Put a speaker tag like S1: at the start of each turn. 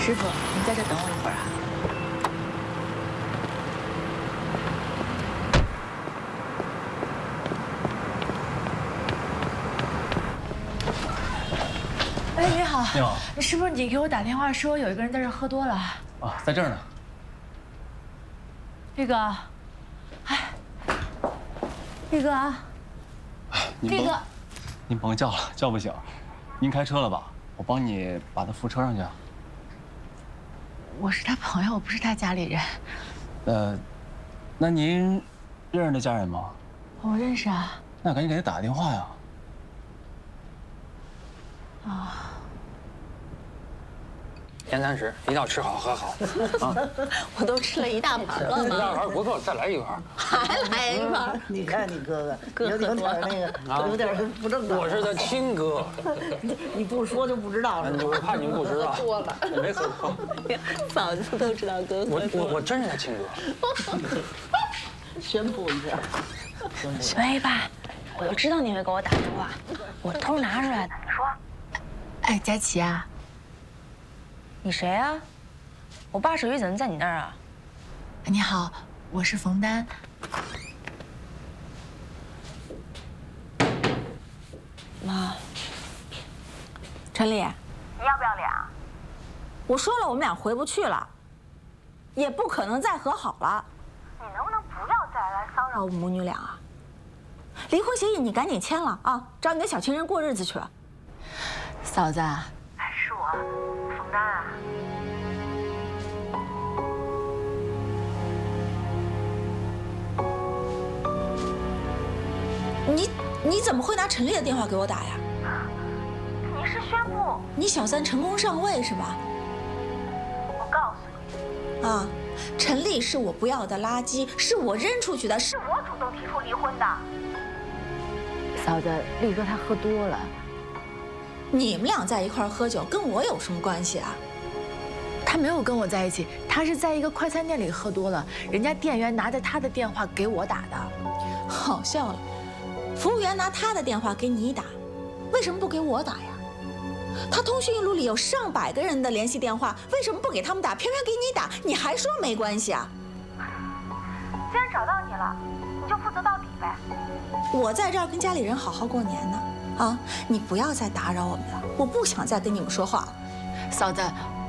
S1: 师傅，您在这等我一会儿啊。哎，你好。
S2: 你好。
S1: 师傅，你给我打电话说有一个人在这喝多了。
S2: 啊，在这儿呢。
S1: 力哥，哎，力哥啊，力哥，
S2: 您甭叫了，叫不醒。您开车了吧？我帮你把他扶车上去。
S1: 我是他朋友，我不是他家里人。
S2: 那您认识那家人吗？
S1: 我认识啊。
S2: 那赶紧给他打个电话呀。
S1: 啊。
S3: 年30一定要吃好喝好啊！
S1: 我都吃了一大盘了
S3: 一大盘不够，再来一盘。
S1: 还来一盘？
S4: 你看你哥哥有点那个，有点不正常。
S3: 我是他亲哥，
S4: 你不说就不知道了。
S3: 我怕你们不知道。
S4: 多了，
S3: 我没喝多。
S1: 嫂子都知道哥哥。
S3: 我真是他亲哥。
S4: 宣布一下。
S1: 许巍爸，我就知道你会给我打电话，我偷拿出来的。你说。哎，佳琪啊。
S5: 你谁啊？我爸手机怎么在你那儿啊？
S1: 你好，我是冯丹。
S5: 妈，陈丽，你要不要脸啊？我说了，我们俩回不去了，也不可能再和好了。你能不能不要再来骚扰我们母女俩啊？离婚协议你赶紧签了啊，找你的小情人过日子去。
S1: 嫂子。
S5: 是我，冯丹啊。你怎么会拿陈丽的电话给我打呀？你是宣布你小三成功上位是吧？我告诉你，啊，陈丽是我不要的垃圾，是我扔出去的，是我主动提出离婚的。
S1: 嫂子，力哥他喝多了。
S5: 你们俩在一块儿喝酒，跟我有什么关系啊？
S1: 他没有跟我在一起，他是在一个快餐店里喝多了，人家店员拿着他的电话给我打的。
S5: 好笑了，服务员拿他的电话给你打，为什么不给我打呀？他通讯录里有上百个人的联系电话，为什么不给他们打，偏偏给你打？你还说没关系啊？既然找到你了，你就负责到底呗。我在这儿跟家里人好好过年呢。啊！你不要再打扰我们了，我不想再跟你们说话了。
S1: 嫂子，